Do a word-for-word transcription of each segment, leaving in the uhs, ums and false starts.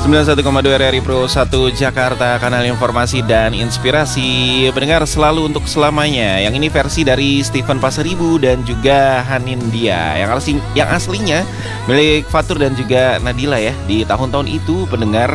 sembilan puluh satu koma dua R R I Pro satu Jakarta, kanal informasi dan inspirasi pendengar selalu untuk selamanya. Yang ini versi dari Steven Pasaribu dan juga Hanin Dia. Yang asli, yang aslinya milik Fatur dan juga Nadila ya di tahun-tahun itu pendengar.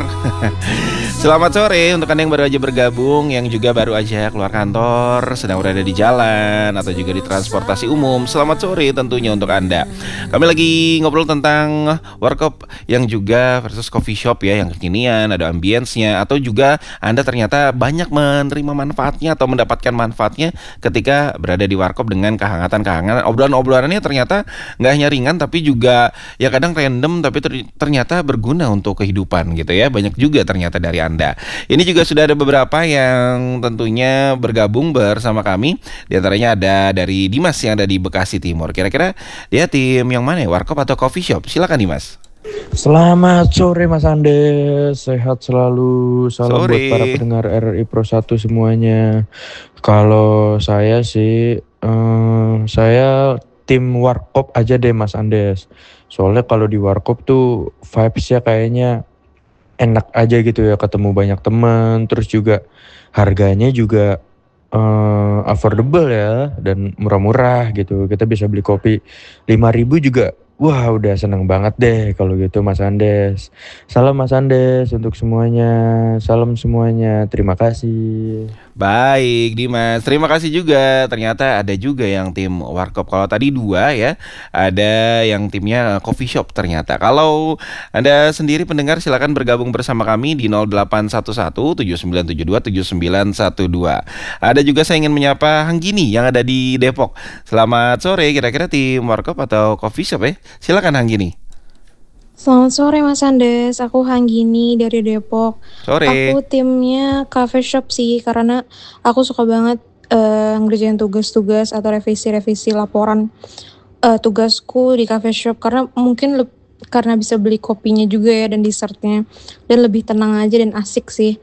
Selamat sore untuk Anda yang baru aja bergabung, yang juga baru aja keluar kantor, sedang berada di jalan atau juga di transportasi umum. Selamat sore tentunya untuk Anda. Kami lagi ngobrol tentang warkop yang juga versus coffee shop ya, yang kekinian, ada ambience-nya, atau juga Anda ternyata banyak menerima manfaatnya atau mendapatkan manfaatnya ketika berada di warkop dengan kehangatan-kehangatan. Obrolan-obrolannya ternyata nggak hanya ringan tapi juga ya kadang random tapi ter- ternyata berguna untuk kehidupan gitu ya. Banyak juga ternyata dari Anda. Ini juga sudah ada beberapa yang tentunya bergabung bersama kami. Di antaranya ada dari Dimas yang ada di Bekasi Timur. Kira-kira dia tim yang mana ya? Warkop atau coffee shop? Silakan Dimas. Selamat sore Mas Andes, sehat selalu. Salam buat para Sore. pendengar R R I Pro satu semuanya. Kalau saya sih, eh, saya tim Warkop aja deh Mas Andes. Soalnya kalau di Warkop tuh vibes-nya kayaknya enak aja gitu ya, ketemu banyak teman, terus juga harganya juga eh, affordable ya dan murah-murah gitu. Kita bisa beli kopi lima ribu juga. Wah, udah seneng banget deh kalau gitu Mas Andes. Salam Mas Andes untuk semuanya. Salam semuanya. Terima kasih. Baik Dimas, terima kasih juga. Ternyata ada juga yang tim warkop. Kalau tadi dua ya, ada yang timnya coffee shop ternyata. Kalau Anda sendiri pendengar silakan bergabung bersama kami di nol delapan satu satu tujuh sembilan tujuh dua tujuh sembilan satu dua. Ada juga saya ingin menyapa Hanggini yang ada di Depok. Selamat sore, kira-kira tim warkop atau coffee shop ya? Silakan Hanggini. Selamat sore Mas Andes, aku Hanggini dari Depok. Sore. Aku timnya cafe shop sih, karena aku suka banget eh, ngerjain tugas-tugas atau revisi-revisi laporan eh, tugasku di cafe shop. Karena mungkin leb- karena bisa beli kopinya juga ya dan dessertnya, dan lebih tenang aja dan asik sih.